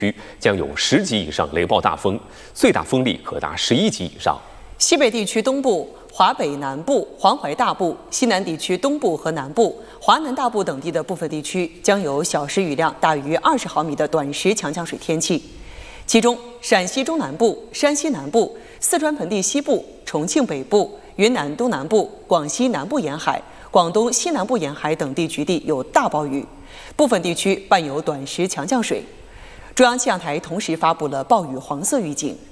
区将有10级以上雷暴大风，最大风力可达11级以上。 西北地区东部、华北南部、黄淮大部、西南地区东部和南部、华南大部等地的部分地区将有小时雨量大于20毫米的短时强降水天气。其中，陕西中南部、山西南部、四川盆地西部、重庆北部、云南东南部、广西南部沿海、广东西南部沿海等地局地有大暴雨，部分地区伴有短时强降水。中央气象台同时发布了暴雨黄色预警。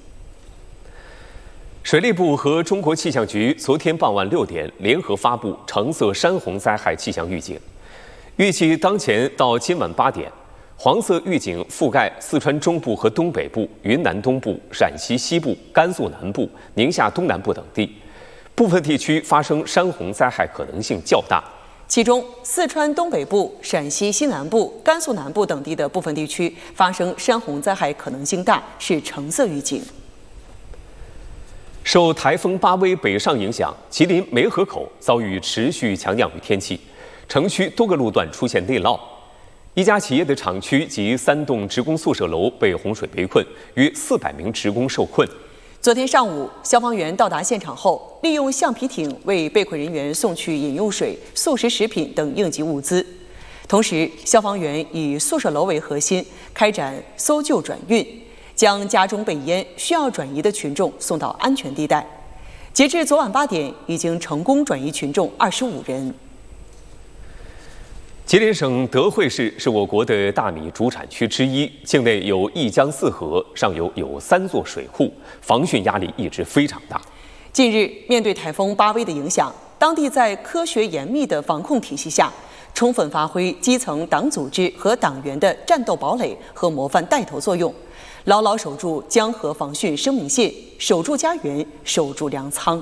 水利部和中国气象局昨天傍晚6点联合发布橙色山洪灾害气象预警，预计当前到今晚8点，黄色预警覆盖四川中部和东北部、云南东部、陕西西部、甘肃南部、宁夏东南部等地，部分地区发生山洪灾害可能性较大。 其中，四川东北部、陕西西南部、甘肃南部等地的部分地区发生山洪灾害可能性大，是橙色预警。 受台风巴威北上影响，吉林梅河口遭遇持续强降雨天气，城区多个路段出现内涝。一家企业的厂区及3栋职工宿舍楼被洪水围困，约400名职工受困。 昨天上午，消防员到达现场后，利用橡皮艇为被困人员送去饮用水、速食食品等应急物资。同时，消防员以宿舍楼为核心，开展搜救转运，将家中被淹、需要转移的群众送到安全地带。截至昨晚8点，已经成功转移群众25人。 吉林省德惠市是我国的大米主产区之一，境内有一江4河，上游有3座水库，防汛压力一直非常大。 近日，面对台风巴威的影响，当地在科学严密的防控体系下，充分发挥基层党组织和党员的战斗堡垒和模范带头作用，牢牢守住江河防汛生命线，守住家园，守住粮仓。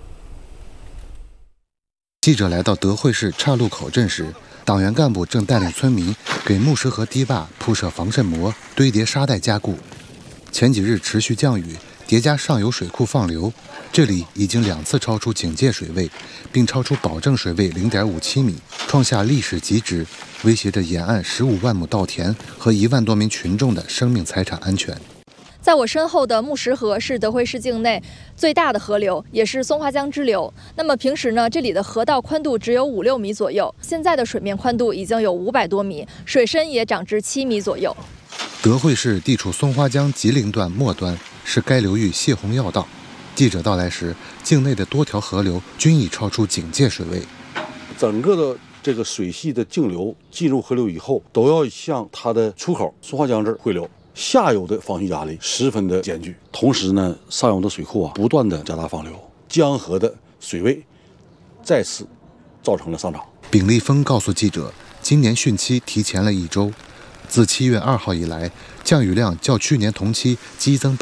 记者来到德惠市岔路口镇时，党员干部正带领村民给木石河堤坝铺设防渗膜，堆叠沙袋加固。前几日持续降雨，叠加上游水库放流，这里已经2次超出警戒水位，并超出保证水位0.57米，创下历史极值，威胁着沿岸15万亩稻田和1万多名群众的生命财产安全。 在我身后的木石河是德惠市境内最大的河流，也是松花江支流。那么平时呢，这里的河道宽度只有5-6米左右，现在的水面宽度已经有500多米，水深也涨至7米左右。 德惠市地处松花江吉林段末端，是该流域泄洪要道。记者到来时，境内的多条河流均已超出警戒水位。 整个的这个水系的径流进入河流以后，都要向它的出口松花江这儿汇流。下游的防汛压力十分的艰巨，同时呢，上游的水库不断的加大放流，江河的水位再次造成了上涨。 丙立峰告诉记者，今年汛期提前了1周，自7月2号以来，降雨量较去年同期激增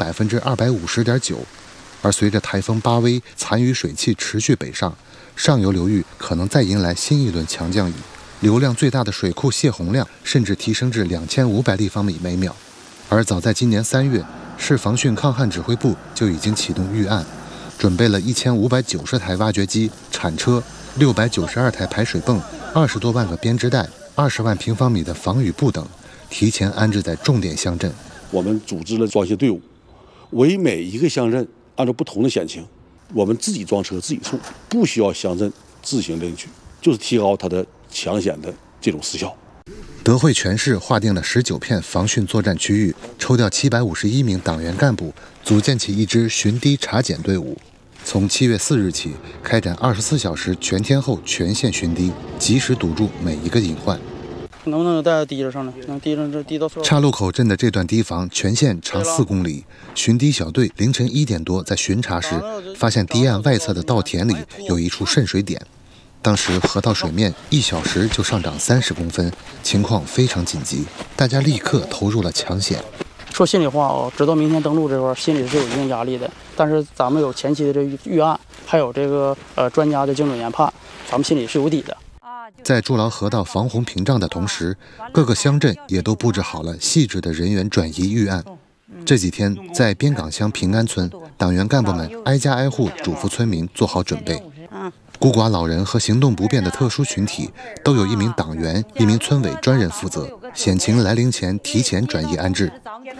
250.9%，而随着台风巴威残余水汽持续北上，上游流域可能再迎来新一轮强降雨，流量最大的水库泄洪量甚至提升至2500立方米每秒。而早在今年3月，市防汛抗旱指挥部就已经启动预案，准备了1590台挖掘机、铲车、692台排水泵、20多万个编织袋、20万平方米的防雨布等，提前安置在重点乡镇。 我们组织了装卸队伍，为每一个乡镇按照不同的险情，我们自己装车自己送，不需要乡镇自行领取，就是提高它的抢险的这种时效。 德惠全市划定了19片防汛作战区域，抽调751名党员干部，组建起一支巡堤查检队伍。从7月4日起，开展24小时全天候全线巡堤，及时堵住每一个隐患。 能不能带到堤子上呢？能堤上这堤到岔路口镇的这段堤防全线长4公里，巡堤小队凌晨1点多在巡查时，发现堤岸外侧的稻田里有一处渗水点。当时河道水面1小时就上涨30公分，情况非常紧急，大家立刻投入了抢险。 说心里话直到明天登陆这块心里是有一定压力的，但是咱们有前期的这预案，还有这个专家的精准研判，咱们心里是有底的。 在筑牢河道防洪屏障的同时，各个乡镇也都布置好了细致的人员转移预案。这几天，在边岗乡平安村，党员干部们挨家挨户嘱咐村民做好准备。孤寡老人和行动不便的特殊群体都有1名党员、1名村委专人负责，险情来临前提前转移安置。